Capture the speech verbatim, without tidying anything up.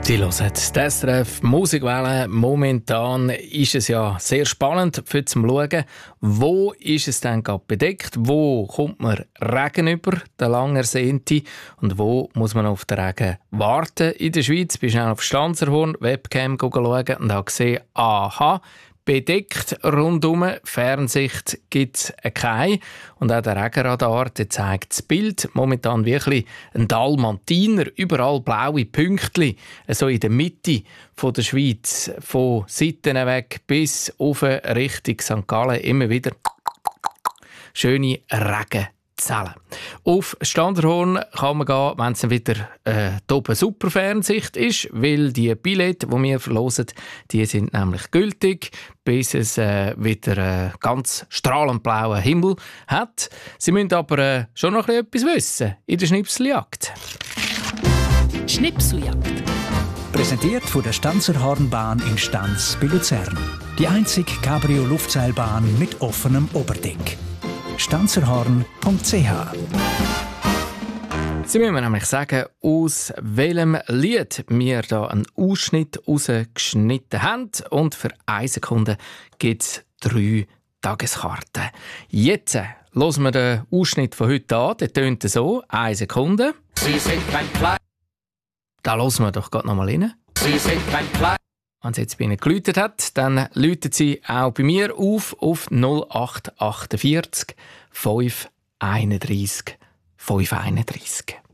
Sie hören die S R F Musikwelle. Momentan ist es ja sehr spannend für zum Schauen, wo ist es denn gerade bedeckt, wo kommt man Regen über, der lang ersehnte, und wo muss man auf den Regen warten. In der Schweiz bin ich schnell auf Stanzerhorn Webcam schauen und habe gesehen, aha, bedeckt rundum, Fernsicht gibt es keine. Und auch der Regenradar, der zeigt das Bild. Momentan wirklich ein Dalmatiner, überall blaue Pünktchen, so in der Mitte von der Schweiz, von Seiten weg bis auf Richtung Sankt Gallen, immer wieder schöne Regenzellen. Auf Standerhorn kann man gehen, wenn es dann wieder äh, oben super Fernsicht ist, weil die Billette, die wir verlosen, die sind nämlich gültig, bis es äh, wieder äh, ganz strahlend blauen Himmel hat. Sie müssen aber äh, schon noch etwas wissen in der Schnipseljagd. Schnipseljagd. Präsentiert von der Stanzerhornbahn in Stanz bei Luzern. Die einzige Cabrio-Luftseilbahn mit offenem Oberdeck. stanzerhorn punkt c h. Sie müssen mir nämlich sagen, aus welchem Lied wir hier einen Ausschnitt rausgeschnitten haben. Und für eine Sekunde gibt es drei Tageskarten. Jetzt hören wir den Ausschnitt von heute an. Der tönt so. Eine Sekunde. Sie sind kein Kleid. Da hören wir doch gerade noch mal rein. Sie sind kein Kleid. Wenn sie jetzt bei Ihnen geläutet hat, dann läutet sie auch bei mir auf auf null acht vier acht fünf eins eins fünf eins eins.